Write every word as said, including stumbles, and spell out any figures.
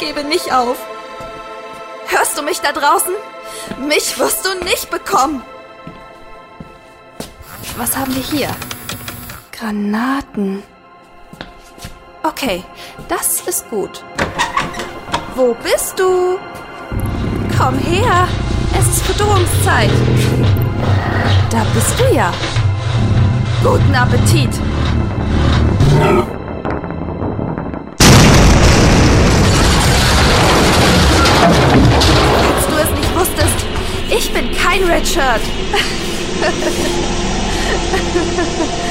gebe nicht auf. Hörst du mich da draußen? Mich wirst du nicht bekommen. Was haben wir hier? Granaten. Okay, das ist gut. Wo bist du? Komm her, es ist Fütterungszeit. Da bist du ja. Guten Appetit. Falls du es nicht wusstest, ich bin kein Red Shirt.